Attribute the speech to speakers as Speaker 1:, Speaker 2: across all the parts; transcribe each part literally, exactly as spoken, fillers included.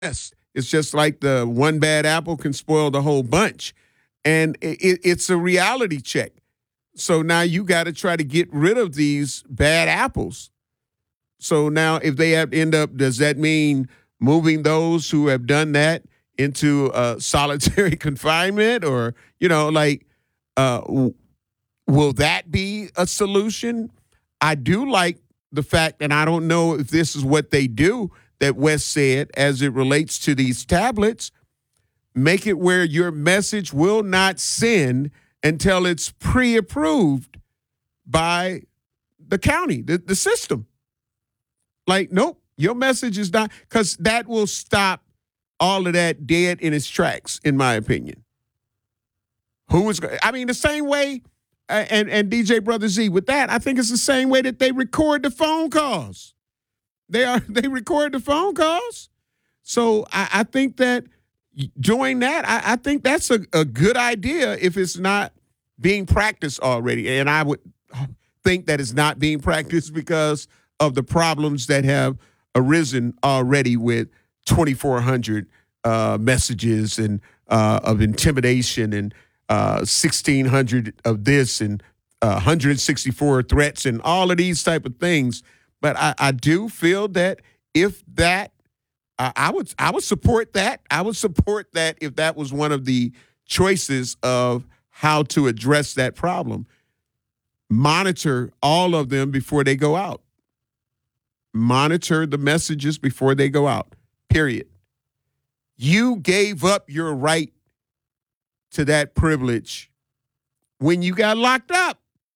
Speaker 1: Yes, it's just like the one bad apple can spoil the whole bunch. And it, it's a reality check. So now you got to try to get rid of these bad apples. So now if they have end up, does that mean moving those who have done that into uh, solitary confinement? Or, you know, like, uh, w- will that be a solution? I do like the fact, and I don't know if this is what they do, that Wes said as it relates to these tablets, make it where your message will not send until it's pre-approved by the county, the, the system. Like, nope, your message is not, because that will stop all of that dead in its tracks, in my opinion. Who is, I mean, the same way, uh, and, and D J Brother Z, with that, I think it's the same way that they record the phone calls. They are they record the phone calls. So I, I think that doing that, I, I think that's a, a good idea if it's not being practiced already. And I would think that it's not being practiced because of the problems that have arisen already with twenty-four hundred uh, messages and uh, of intimidation and uh, sixteen hundred of this and uh, one hundred sixty-four threats and all of these type of things. But I, I do feel that if that, uh, I would I would support that. I would support that if that was one of the choices of how to address that problem. Monitor all of them before they go out. Monitor the messages before they go out, period. You gave up your right to that privilege when you got locked up.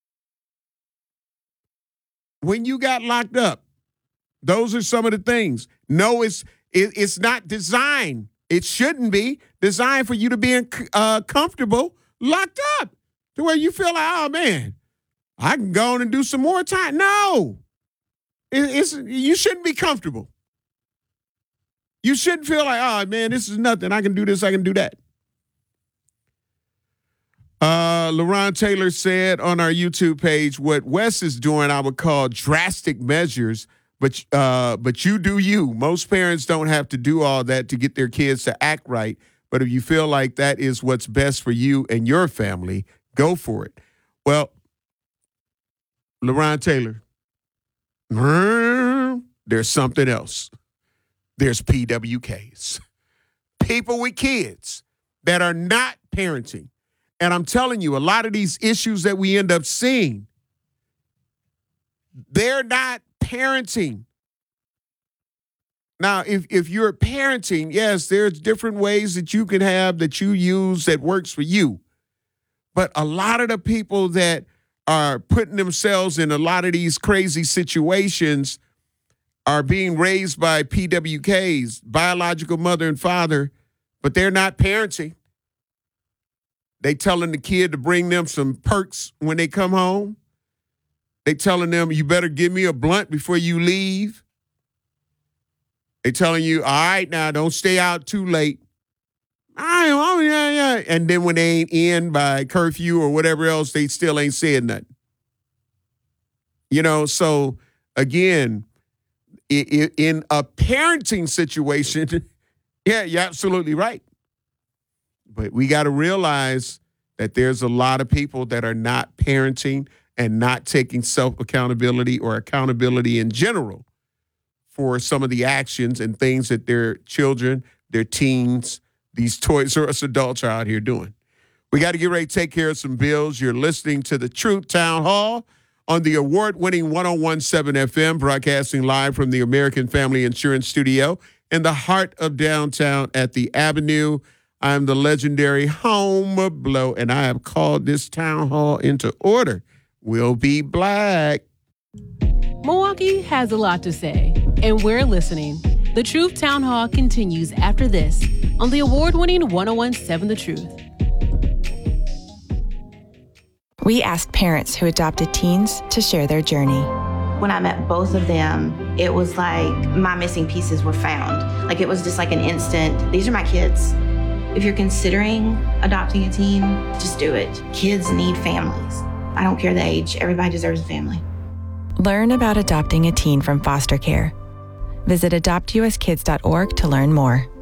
Speaker 1: When you got locked up, those are some of the things. No, it's it, it's not designed. It shouldn't be designed for you to be uh, comfortable locked up to where you feel like, oh man, I can go on and do some more time. No, it, it's you shouldn't be comfortable. You shouldn't feel like, oh man, this is nothing. I can do this. I can do that. Uh, LaRon Taylor said on our YouTube page, what Wes is doing, I would call drastic measures, but uh, but you do you. Most parents don't have to do all that to get their kids to act right. But if you feel like that is what's best for you and your family, go for it. Well, LaRon Taylor, there's something else. There's P W Ks. People with kids that are not parenting. And I'm telling you, a lot of these issues that we end up seeing, they're not parenting. Now, if, if you're parenting, yes, there's different ways that you can have that you use that works for you. But a lot of the people that are putting themselves in a lot of these crazy situations are being raised by P W Ks, biological mother and father, but they're not parenting. They telling the kid to bring them some perks when they come home. They telling them, you better give me a blunt before you leave. They telling you, all right, now don't stay out too late. I, oh, yeah, yeah. And then when they ain't in by curfew or whatever else, they still ain't saying nothing. You know, so again, in a parenting situation, yeah, you're absolutely right. But we got to realize that there's a lot of people that are not parenting and not taking self-accountability or accountability in general for some of the actions and things that their children, their teens, these Toys R Us adults are out here doing. We got to get ready to take care of some bills. You're listening to the Truth Town Hall on the award-winning one oh one point seven F M, broadcasting live from the American Family Insurance Studio in the heart of downtown at the Avenue. I'm the legendary Homer Blow, and I have called this town hall into order. We'll be black.
Speaker 2: Milwaukee has a lot to say, and we're listening. The Truth Town Hall continues after this on the award-winning one oh one point seven The Truth.
Speaker 3: We asked parents who adopted teens to share their journey.
Speaker 4: When I met both of them, it was like my missing pieces were found. Like it was just like an instant, these are my kids. If you're considering adopting a teen, just do it. Kids need families. I don't care the age. Everybody deserves a family.
Speaker 3: Learn about adopting a teen from foster care. Visit adopt u s kids dot org to learn more.